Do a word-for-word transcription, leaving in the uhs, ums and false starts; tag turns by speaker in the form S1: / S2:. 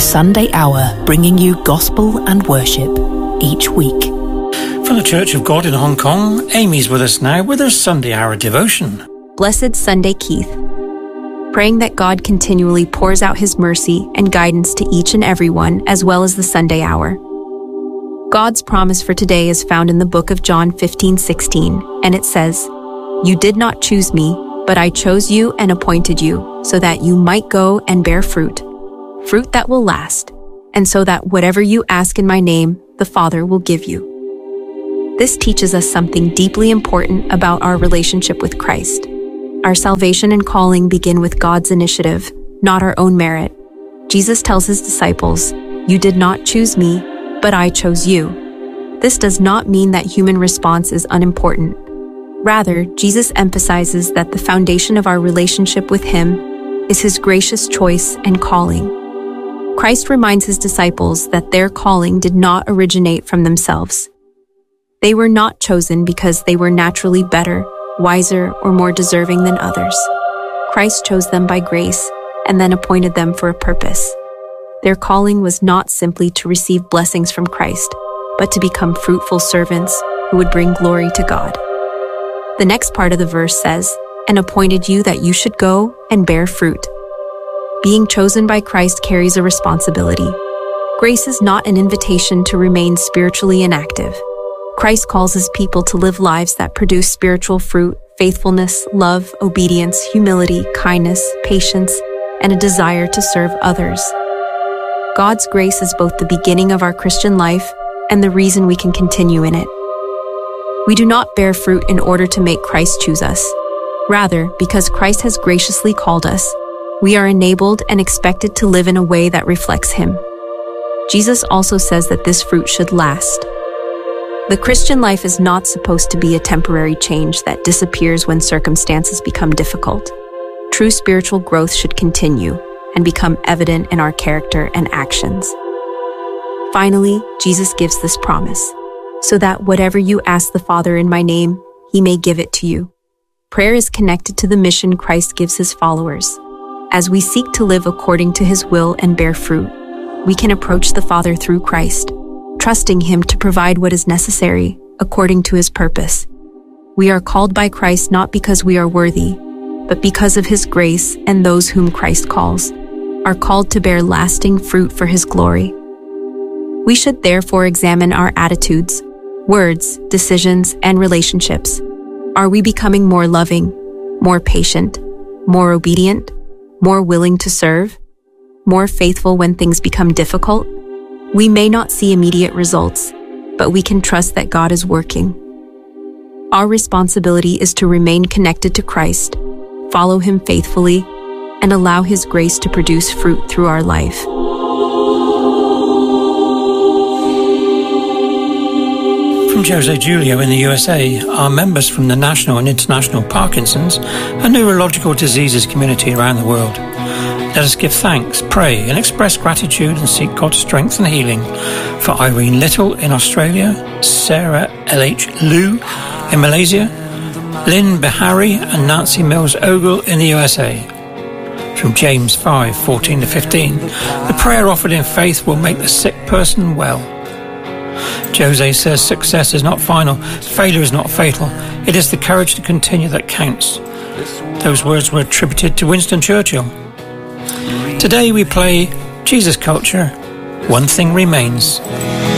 S1: Sunday Hour, bringing you gospel and worship each week. From the Church of God in Hong Kong, Amy's with us now with her Sunday Hour devotion.
S2: Blessed Sunday, Keith. Praying that God continually pours out His mercy and guidance to each and every one, as well as the Sunday Hour. God's promise for today is found in the book of John fifteen sixteen, and it says, "You did not choose me, but I chose you and appointed you, so that you might go and bear fruit, fruit that will last, and so that whatever you ask in my name, the Father will give you." This teaches us something deeply important about our relationship with Christ. Our salvation and calling begin with God's initiative, not our own merit. Jesus tells His disciples, "You did not choose me, but I chose you." This does not mean that human response is unimportant. Rather, Jesus emphasizes that the foundation of our relationship with Him is His gracious choice and calling. Christ reminds His disciples that their calling did not originate from themselves. They were not chosen because they were naturally better, wiser, or more deserving than others. Christ chose them by grace and then appointed them for a purpose. Their calling was not simply to receive blessings from Christ, but to become fruitful servants who would bring glory to God. The next part of the verse says, "And appointed you that you should go and bear fruit." Being chosen by Christ carries a responsibility. Grace is not an invitation to remain spiritually inactive. Christ calls His people to live lives that produce spiritual fruit, faithfulness, love, obedience, humility, kindness, patience, and a desire to serve others. God's grace is both the beginning of our Christian life and the reason we can continue in it. We do not bear fruit in order to make Christ choose us. Rather, because Christ has graciously called us, we are enabled and expected to live in a way that reflects Him. Jesus also says that this fruit should last. The Christian life is not supposed to be a temporary change that disappears when circumstances become difficult. True spiritual growth should continue and become evident in our character and actions. Finally, Jesus gives this promise, so that whatever you ask the Father in my name, He may give it to you. Prayer is connected to the mission Christ gives His followers. As we seek to live according to His will and bear fruit, we can approach the Father through Christ, trusting Him to provide what is necessary according to His purpose. We are called by Christ not because we are worthy, but because of His grace, and those whom Christ calls are called to bear lasting fruit for His glory. We should therefore examine our attitudes, words, decisions, and relationships. Are we becoming more loving, more patient, more obedient, more willing to serve, more faithful when things become difficult? We may not see immediate results, but we can trust that God is working. Our responsibility is to remain connected to Christ, follow Him faithfully, and allow His grace to produce fruit through our life.
S1: From Jose Julio in the U S A, our members from the National and International Parkinson's and Neurological Diseases community around the world. Let us give thanks, pray, and express gratitude and seek God's strength and healing for Irene Little in Australia, Sarah L H Liu in Malaysia, Lynn Behari and Nancy Mills Ogle in the U S A. From James five fourteen to fifteen, the prayer offered in faith will make the sick person well. Jose says success is not final, failure is not fatal. It is the courage to continue that counts. Those words were attributed to Winston Churchill. Today we play Jesus Culture, One Thing Remains.